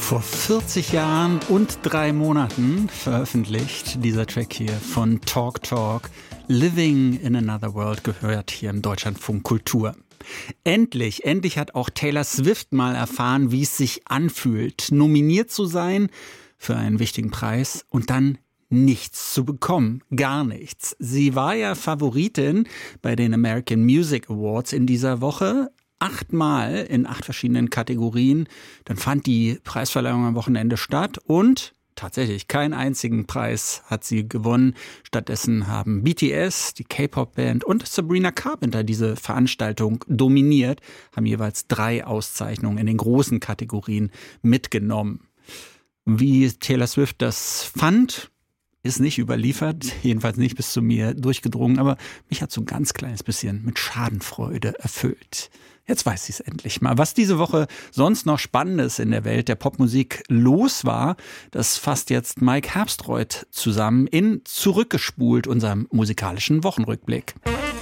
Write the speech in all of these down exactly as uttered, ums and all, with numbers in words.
Vor vierzig Jahren und drei Monaten veröffentlicht dieser Track hier von Talk Talk. Living in Another World gehört hier im Deutschlandfunk Kultur. Endlich, endlich hat auch Taylor Swift mal erfahren, wie es sich anfühlt, nominiert zu sein für einen wichtigen Preis und dann nichts zu bekommen, gar nichts. Sie war ja Favoritin bei den American Music Awards in dieser Woche. Achtmal in acht verschiedenen Kategorien. Dann fand die Preisverleihung am Wochenende statt und tatsächlich keinen einzigen Preis hat sie gewonnen. Stattdessen haben B T S, die K-Pop-Band und Sabrina Carpenter diese Veranstaltung dominiert, haben jeweils drei Auszeichnungen in den großen Kategorien mitgenommen. Wie Taylor Swift das fand, ist nicht überliefert, jedenfalls nicht bis zu mir durchgedrungen, aber mich hat so ein ganz kleines bisschen mit Schadenfreude erfüllt. Jetzt weiß ich es endlich mal. Was diese Woche sonst noch Spannendes in der Welt der Popmusik los war, das fasst jetzt Mike Herbstreuth zusammen in Zurückgespult, unserem musikalischen Wochenrückblick.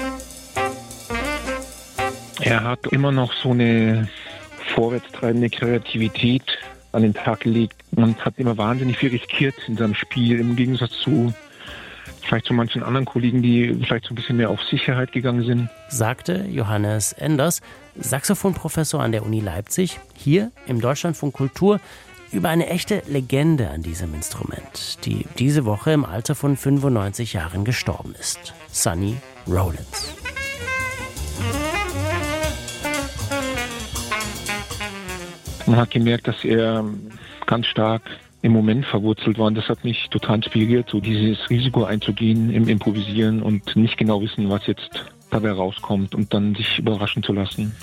Er hat immer noch so eine vorwärtstreibende Kreativität an den Tag gelegt und hat immer wahnsinnig viel riskiert in seinem Spiel, im Gegensatz zu vielleicht zu manchen anderen Kollegen, die vielleicht so ein bisschen mehr auf Sicherheit gegangen sind. Sagte Johannes Enders, Saxophonprofessor an der Uni Leipzig, hier im Deutschlandfunk Kultur, über eine echte Legende an diesem Instrument, die diese Woche im Alter von fünfundneunzig Jahren gestorben ist. Sonny Rollins. Man hat gemerkt, dass er ganz stark im Moment verwurzelt war und das hat mich total inspiriert, so dieses Risiko einzugehen im Improvisieren und nicht genau wissen, was jetzt dabei rauskommt und dann sich überraschen zu lassen.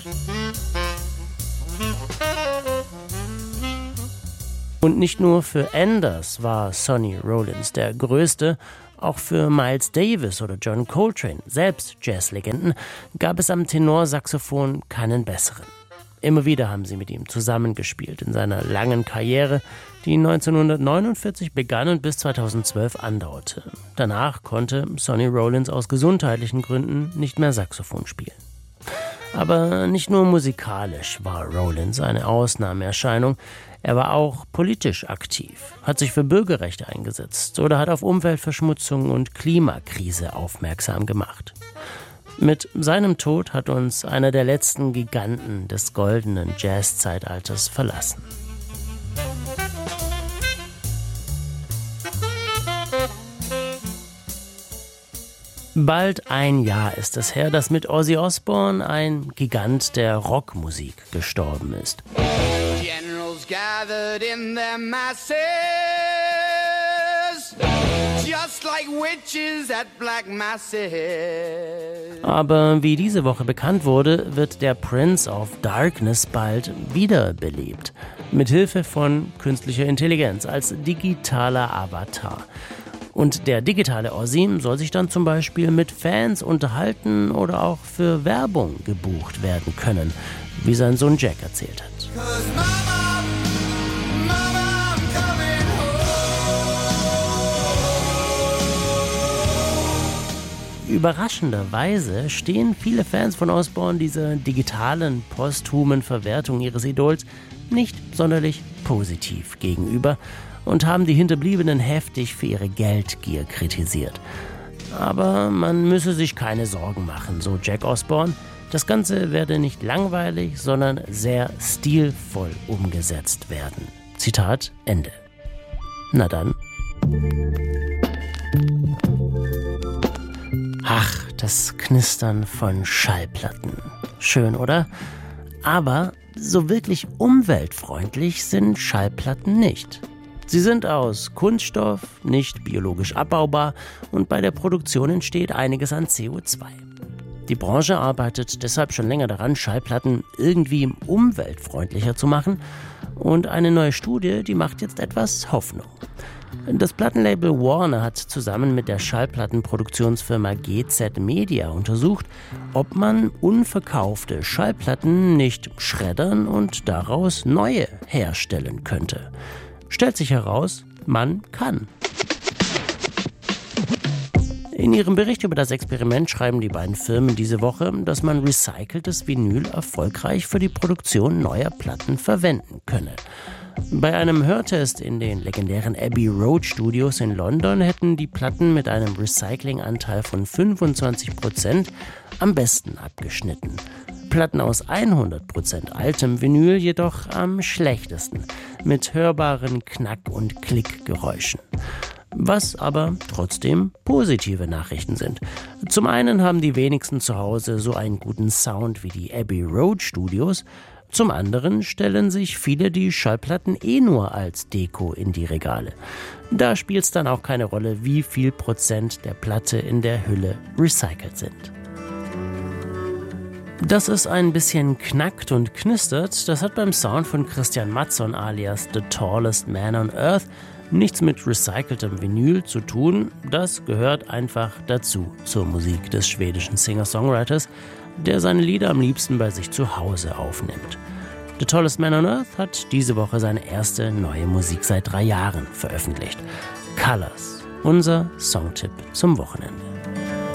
Und nicht nur für Enders war Sonny Rollins der Größte, auch für Miles Davis oder John Coltrane, selbst Jazzlegenden, gab es am Tenorsaxophon keinen besseren. Immer wieder haben sie mit ihm zusammengespielt in seiner langen Karriere, die neunzehnhundertneunundvierzig begann und bis zweitausendzwölf andauerte. Danach konnte Sonny Rollins aus gesundheitlichen Gründen nicht mehr Saxophon spielen. Aber nicht nur musikalisch war Rollins eine Ausnahmeerscheinung, er war auch politisch aktiv, hat sich für Bürgerrechte eingesetzt oder hat auf Umweltverschmutzung und Klimakrise aufmerksam gemacht. Mit seinem Tod hat uns einer der letzten Giganten des goldenen Jazz-Zeitalters verlassen. Bald ein Jahr ist es her, dass mit Ozzy Osbourne ein Gigant der Rockmusik gestorben ist. Generals gathered in their masses, just like witches at black masses. Aber wie diese Woche bekannt wurde, wird der Prince of Darkness bald wiederbelebt. Mit Hilfe von künstlicher Intelligenz als digitaler Avatar. Und der digitale Ozzy soll sich dann zum Beispiel mit Fans unterhalten oder auch für Werbung gebucht werden können, wie sein Sohn Jack erzählt hat. Überraschenderweise stehen viele Fans von Osbourne dieser digitalen, posthumen Verwertung ihres Idols nicht sonderlich positiv gegenüber und haben die Hinterbliebenen heftig für ihre Geldgier kritisiert. Aber man müsse sich keine Sorgen machen, so Jack Osbourne. Das Ganze werde nicht langweilig, sondern sehr stilvoll umgesetzt werden. Zitat Ende. Na dann. Ach, das Knistern von Schallplatten. Schön, oder? Aber so wirklich umweltfreundlich sind Schallplatten nicht. Sie sind aus Kunststoff, nicht biologisch abbaubar und bei der Produktion entsteht einiges an C O zwei. Die Branche arbeitet deshalb schon länger daran, Schallplatten irgendwie umweltfreundlicher zu machen und eine neue Studie, die macht jetzt etwas Hoffnung. Das Plattenlabel Warner hat zusammen mit der Schallplattenproduktionsfirma G Z Media untersucht, ob man unverkaufte Schallplatten nicht schreddern und daraus neue herstellen könnte. Stellt sich heraus, man kann. In ihrem Bericht über das Experiment schreiben die beiden Firmen diese Woche, dass man recyceltes Vinyl erfolgreich für die Produktion neuer Platten verwenden könne. Bei einem Hörtest in den legendären Abbey Road Studios in London hätten die Platten mit einem Recyclinganteil von fünfundzwanzig Prozent am besten abgeschnitten. Platten aus hundert Prozent altem Vinyl jedoch am schlechtesten, mit hörbaren Knack- und Klickgeräuschen. Was aber trotzdem positive Nachrichten sind. Zum einen haben die wenigsten zu Hause so einen guten Sound wie die Abbey Road Studios. Zum anderen stellen sich viele die Schallplatten eh nur als Deko in die Regale. Da spielt es dann auch keine Rolle, wie viel Prozent der Platte in der Hülle recycelt sind. Dass es ein bisschen knackt und knistert, das hat beim Sound von Christian Mattsson alias The Tallest Man on Earth nichts mit recyceltem Vinyl zu tun. Das gehört einfach dazu zur Musik des schwedischen Singer-Songwriters, der seine Lieder am liebsten bei sich zu Hause aufnimmt. The Tallest Man on Earth hat diese Woche seine erste neue Musik seit drei Jahren veröffentlicht. Colors, unser Songtipp zum Wochenende.